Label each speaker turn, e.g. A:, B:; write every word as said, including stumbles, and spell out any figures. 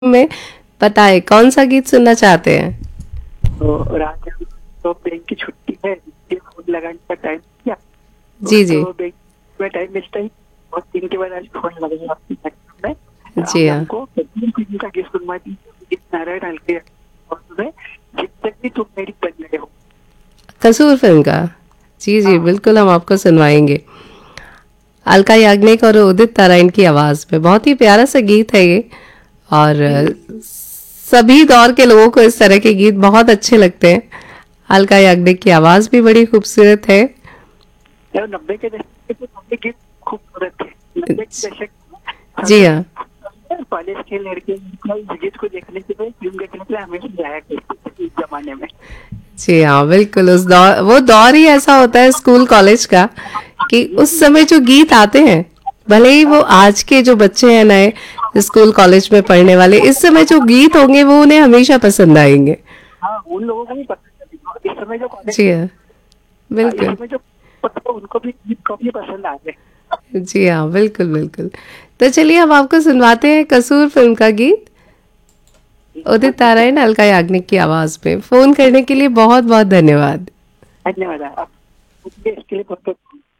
A: में बताएं कौन सा गीत सुनना चाहते हैं।
B: तो रात तो बैंक की छुट्टी है, ये फोन लगाने का टाइम किया
A: जी जी।
B: तो बैंक में टाइम मिलता ही और दिन के बाद आज फोन लगाया आपकी कार्यक्रम में।
A: जी
B: आप
A: हाँ।
B: हमको फिल्म का गीत सुनवा दीजिए, नारायण हल्के और सुने जब तक भी तुम मेरी बन रहे हो।
A: कसूर फिल्म का। जी जी,
B: हाँ
A: बिल्कुल हम आपको सुनवाएंगे। अलका याग्निक और उदित नारायण की आवाज में बहुत ही प्यारा सा गीत है ये। और
B: जी।
A: अ, सभी दौर के लोगों को इस तरह के गीत बहुत अच्छे लगते हैं। अलका याग्निक की आवाज भी बड़ी खूबसूरत है।
B: यार नब्बे के दशक के तो नब्बे गीत खूबसूरत थे। नब्बे के दशक में
A: जी
B: हमें
A: हाँ।
B: कॉलेज के लड़के इस गीत को देखने के लिए, फिल्म देखने के लिए हमेशा जाया करते थे इस जमाने में।
A: जी हाँ, बिल्कुल उस दौर, वो दौर ही ऐसा होता है स्कूल कॉलेज का कि
B: जी
A: उस
B: जी।
A: समय जो गीत आते हैं, भले ही वो आज के जो बच्चे हैं नए स्कूल कॉलेज में पढ़ने वाले, इस समय जो गीत होंगे वो उन्हें हमेशा पसंद आएंगे।
B: हाँ उन लोगों को भी पसंद है, और इस समय जो कॉलेज,
A: जी हाँ,
B: इस
A: बिल्कुल।
B: समय जो पता उनको भी गीत काफी पसंद आ गए।
A: जी हाँ, बिल्कुल बिल्कुल। तो चलिए हम आपको सुनवाते हैं कसूर फिल्म का गीत,
B: बहुत
A: उदित
B: बहुत
A: नारायण अलका याग्निक की आवाज में। फोन करने के लिए बहुत बहुत धन्यवाद।
B: धन्यवाद। आप इसके लिए बहुत बहुत